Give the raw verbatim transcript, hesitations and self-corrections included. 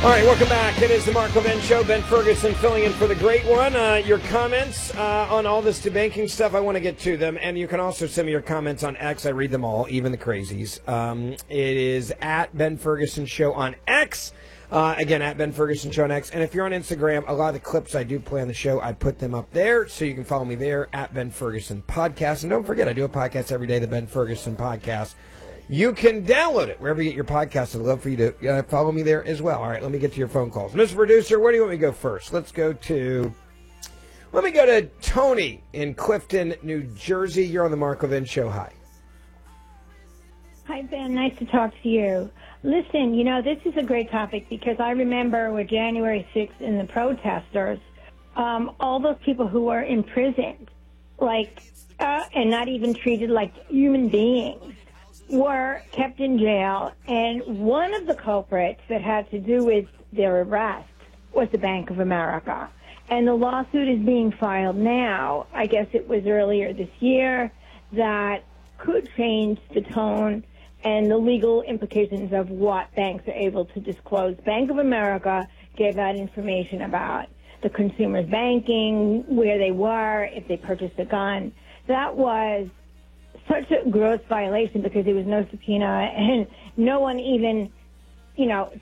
All right, welcome back. It is the Mark Levin Show. Ben Ferguson filling in for the great one. Uh, your comments uh, on all this debanking stuff, I want to get to them. And you can also send me your comments on X. I read them all, even the crazies. Um, it is at Ben Ferguson Show on X. Uh, again, at Ben Ferguson Show on X. And if you're on Instagram, a lot of the clips I do play on the show, I put them up there. So you can follow me there, at Ben Ferguson Podcast. And don't forget, I do a podcast every day, the Ben Ferguson Podcast. You can download it wherever you get your podcasts. I'd love for you to uh, follow me there as well. All right, let me get to your phone calls. Mister Producer, where do you want me to go first? Let's go to, let me go to Tony in Clifton, New Jersey. You're on the Mark Levin Show. Hi. Hi, Ben. Nice to talk to you. Listen, you know, this is a great topic because I remember with January sixth and the protesters, um, all those people who were imprisoned, like, uh, and not even treated like human beings, were kept in jail, and one of the culprits that had to do with their arrest was the Bank of America. And the lawsuit is being filed now, I guess it was earlier this year, that could change the tone and the legal implications of what banks are able to disclose. Bank of America gave out information about the consumers' banking, where they were, if they purchased a gun. That was such a gross violation because there was no subpoena and no one even, you know,